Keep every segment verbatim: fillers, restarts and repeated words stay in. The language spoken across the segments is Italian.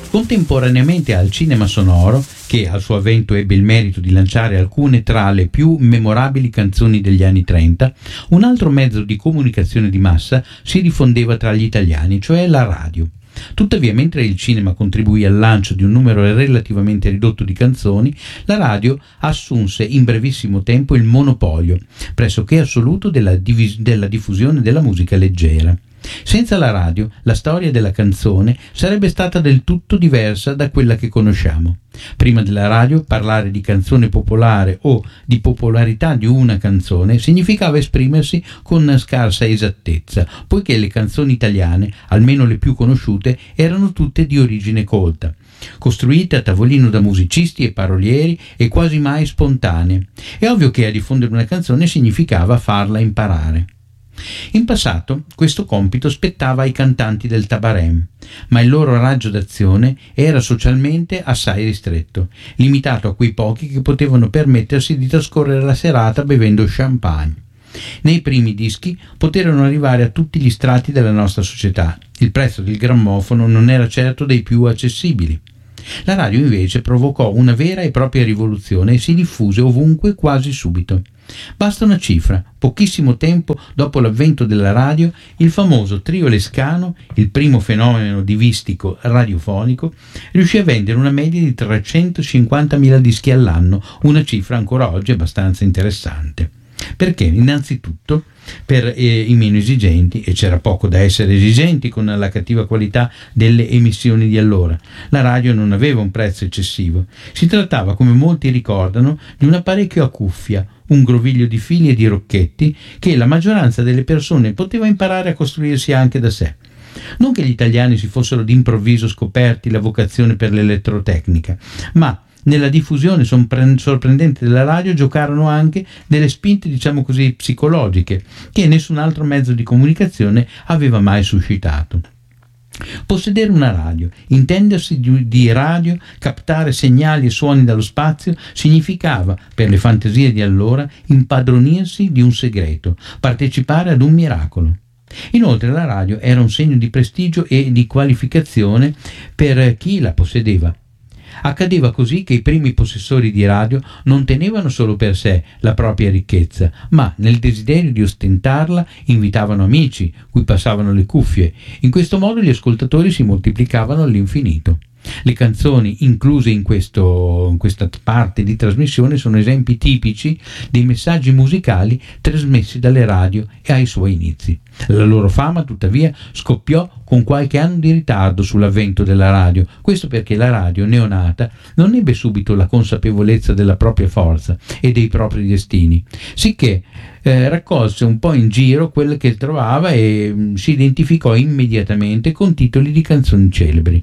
Contemporaneamente al cinema sonoro, che al suo avvento ebbe il merito di lanciare alcune tra le più memorabili canzoni degli anni trenta, un altro mezzo di comunicazione di massa si diffondeva tra gli italiani, cioè la radio. Tuttavia, mentre il cinema contribuì al lancio di un numero relativamente ridotto di canzoni, la radio assunse in brevissimo tempo il monopolio, pressoché assoluto, della, divis- della diffusione della musica leggera. Senza la radio, la storia della canzone sarebbe stata del tutto diversa da quella che conosciamo. Prima della radio, parlare di canzone popolare o di popolarità di una canzone significava esprimersi con scarsa esattezza, poiché le canzoni italiane, almeno le più conosciute, erano tutte di origine colta, costruite a tavolino da musicisti e parolieri e quasi mai spontanee. È ovvio che a diffondere una canzone significava farla imparare. In passato questo compito spettava ai cantanti del tabarem, ma il loro raggio d'azione era socialmente assai ristretto, limitato a quei pochi che potevano permettersi di trascorrere la serata bevendo champagne. Nei primi dischi poterono arrivare a tutti gli strati della nostra società. Il prezzo del grammofono non era certo dei più accessibili. La radio invece provocò una vera e propria rivoluzione e si diffuse ovunque quasi subito. Basta una cifra: pochissimo tempo dopo l'avvento della radio, il famoso trio Lescano, il primo fenomeno divistico radiofonico, riuscì a vendere una media di trecentocinquantamila dischi all'anno, una cifra ancora oggi abbastanza interessante. Perché? Innanzitutto per eh, i meno esigenti, e c'era poco da essere esigenti con la cattiva qualità delle emissioni di allora. La radio non aveva un prezzo eccessivo. Si trattava, come molti ricordano, di un apparecchio a cuffia, un groviglio di fili e di rocchetti che la maggioranza delle persone poteva imparare a costruirsi anche da sé. Non che gli italiani si fossero d'improvviso scoperti la vocazione per l'elettrotecnica, ma nella diffusione sorprendente della radio giocarono anche delle spinte, diciamo così, psicologiche, che nessun altro mezzo di comunicazione aveva mai suscitato. Possedere una radio, intendersi di, di radio, captare segnali e suoni dallo spazio, significava, per le fantasie di allora, impadronirsi di un segreto, partecipare ad un miracolo. Inoltre la radio era un segno di prestigio e di qualificazione per chi la possedeva. Accadeva così che i primi possessori di radio non tenevano solo per sé la propria ricchezza, ma nel desiderio di ostentarla invitavano amici, cui passavano le cuffie. In questo modo gli ascoltatori si moltiplicavano all'infinito. Le canzoni incluse in, questo, in questa parte di trasmissione sono esempi tipici dei messaggi musicali trasmessi dalle radio e ai suoi inizi. La loro fama, tuttavia, scoppiò con qualche anno di ritardo sull'avvento della radio. Questo perché la radio neonata non ebbe subito la consapevolezza della propria forza e dei propri destini, sicché eh, raccolse un po' in giro quel che trovava e mh, si identificò immediatamente con titoli di canzoni celebri.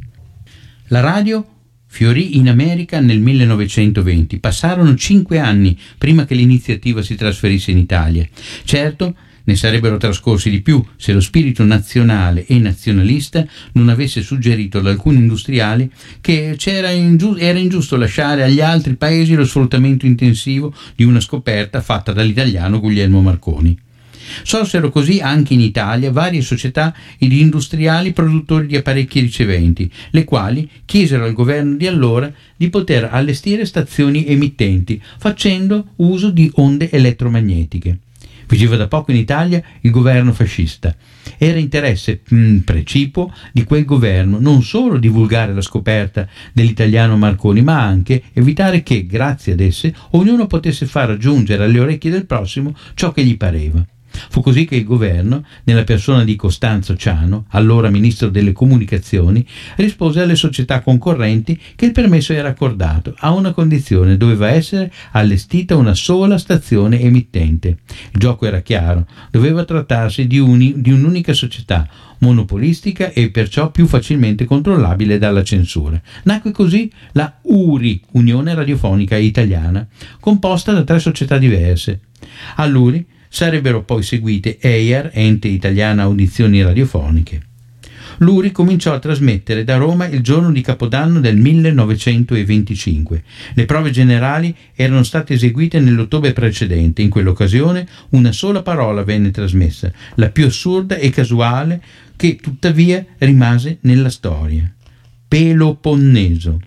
La radio fiorì in America nel millenovecentoventi. Passarono cinque anni prima che l'iniziativa si trasferisse in Italia. Certo, ne sarebbero trascorsi di più se lo spirito nazionale e nazionalista non avesse suggerito ad alcuni industriali che c'era ingiu- era ingiusto lasciare agli altri paesi lo sfruttamento intensivo di una scoperta fatta dall'italiano Guglielmo Marconi. Sorsero così anche in Italia varie società di industriali produttori di apparecchi riceventi, le quali chiesero al governo di allora di poter allestire stazioni emittenti, facendo uso di onde elettromagnetiche. Vigeva da poco in Italia il governo fascista. Era interesse mh, precipuo di quel governo non solo divulgare la scoperta dell'italiano Marconi, ma anche evitare che, grazie ad esse, ognuno potesse far raggiungere alle orecchie del prossimo ciò che gli pareva. Fu così che il governo, nella persona di Costanzo Ciano, allora ministro delle comunicazioni, rispose alle società concorrenti che il permesso era accordato a una condizione: doveva essere allestita una sola stazione emittente. Il gioco era chiaro: doveva trattarsi di, uni, di un'unica società, monopolistica e perciò più facilmente controllabile dalla censura. Nacque così la U R I, Unione Radiofonica Italiana, composta da tre società diverse. All'U R I sarebbero poi seguite E I A R, Ente Italiana Audizioni Radiofoniche. L'U R I cominciò a trasmettere da Roma il giorno di Capodanno del millenovecentoventicinque. Le prove generali erano state eseguite nell'ottobre precedente. In quell'occasione una sola parola venne trasmessa, la più assurda e casuale, che tuttavia rimase nella storia: Peloponneso.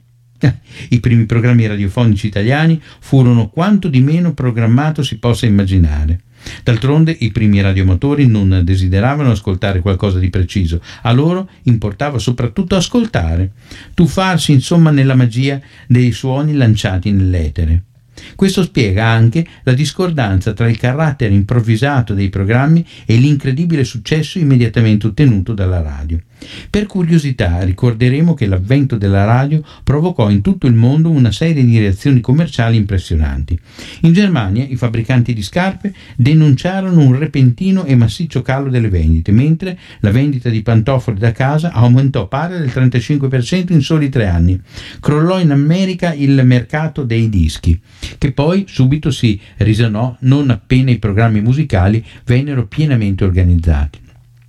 I primi programmi radiofonici italiani furono quanto di meno programmato si possa immaginare. D'altronde i primi radioamatori non desideravano ascoltare qualcosa di preciso, a loro importava soprattutto ascoltare, tuffarsi insomma nella magia dei suoni lanciati nell'etere. Questo spiega anche la discordanza tra il carattere improvvisato dei programmi e l'incredibile successo immediatamente ottenuto dalla radio. Per curiosità ricorderemo che l'avvento della radio provocò in tutto il mondo una serie di reazioni commerciali impressionanti. In Germania i fabbricanti di scarpe denunciarono un repentino e massiccio calo delle vendite, mentre la vendita di pantofole da casa aumentò pari del trentacinque per cento in soli tre anni. Crollò in America il mercato dei dischi, che poi subito si risanò non appena i programmi musicali vennero pienamente organizzati.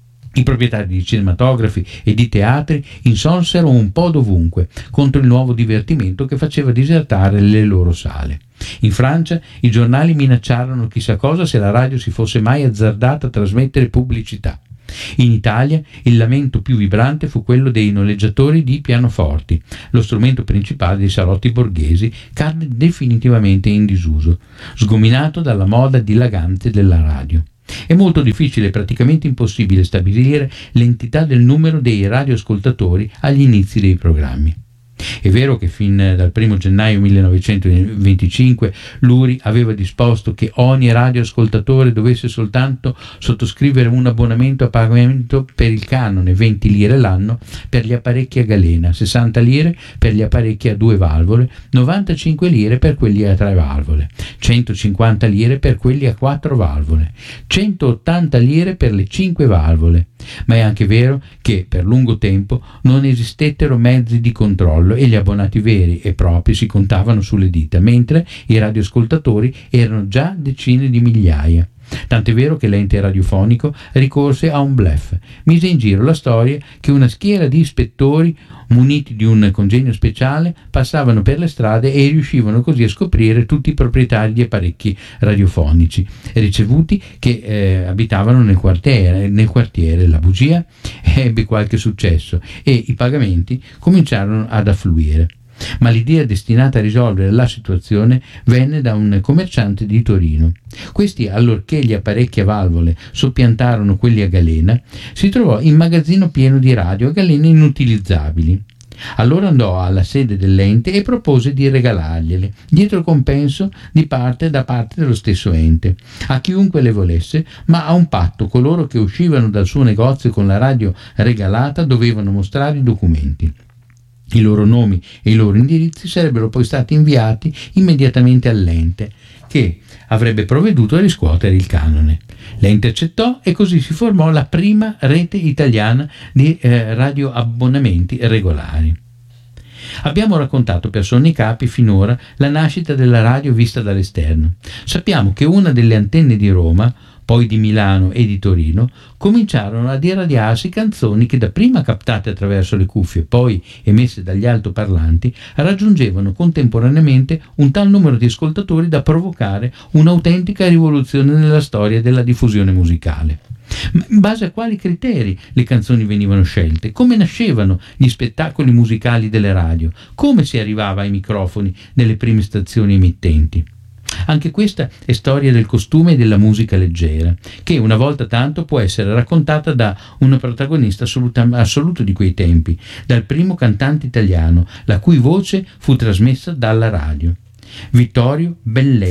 I proprietari di cinematografi e di teatri insonsero un po' dovunque contro il nuovo divertimento che faceva disertare le loro sale. In Francia i giornali minacciarono chissà cosa se la radio si fosse mai azzardata a trasmettere pubblicità. In Italia il lamento più vibrante fu quello dei noleggiatori di pianoforti. Lo strumento principale dei salotti borghesi cadde definitivamente in disuso, sgominato dalla moda dilagante della radio. È molto difficile e praticamente impossibile stabilire l'entità del numero dei radioascoltatori agli inizi dei programmi. È vero che fin dal primo gennaio millenovecentoventicinque l'U R I aveva disposto che ogni radioascoltatore dovesse soltanto sottoscrivere un abbonamento a pagamento per il canone, venti lire l'anno per gli apparecchi a galena, sessanta lire per gli apparecchi a due valvole, novantacinque lire per quelli a tre valvole, centocinquanta lire per quelli a quattro valvole, centottanta lire per le cinque valvole. Ma è anche vero che per lungo tempo non esistettero mezzi di controllo e gli abbonati veri e propri si contavano sulle dita, mentre i radioascoltatori erano già decine di migliaia. Tant'è vero che l'ente radiofonico ricorse a un bluff. Mise in giro la storia che una schiera di ispettori muniti di un congegno speciale passavano per le strade e riuscivano così a scoprire tutti i proprietari di apparecchi radiofonici ricevuti che eh, abitavano nel quartiere, nel quartiere. La bugia ebbe qualche successo e i pagamenti cominciarono ad affluire. Ma l'idea destinata a risolvere la situazione venne da un commerciante di Torino. Questi, allorché gli apparecchi a valvole soppiantarono quelli a galena, si trovò in magazzino pieno di radio a galena inutilizzabili. Allora andò alla sede dell'ente e propose di regalargliele, dietro compenso di parte da parte dello stesso ente, a chiunque le volesse, ma a un patto: coloro che uscivano dal suo negozio con la radio regalata dovevano mostrare i documenti. I loro nomi e i loro indirizzi sarebbero poi stati inviati immediatamente all'ente, che avrebbe provveduto a riscuotere il canone. L'ente accettò e così si formò la prima rete italiana di eh, radioabbonamenti regolari. Abbiamo raccontato per sommi capi finora la nascita della radio vista dall'esterno. Sappiamo che una delle antenne di Roma, poi di Milano e di Torino, cominciarono ad irradiarsi canzoni che dapprima captate attraverso le cuffie, poi emesse dagli altoparlanti, raggiungevano contemporaneamente un tal numero di ascoltatori da provocare un'autentica rivoluzione nella storia della diffusione musicale. Ma in base a quali criteri le canzoni venivano scelte? Come nascevano gli spettacoli musicali delle radio? Come si arrivava ai microfoni delle prime stazioni emittenti? Anche questa è storia del costume e della musica leggera, che una volta tanto può essere raccontata da un protagonista assoluta, assoluto di quei tempi, dal primo cantante italiano, la cui voce fu trasmessa dalla radio, Vittorio Bellè.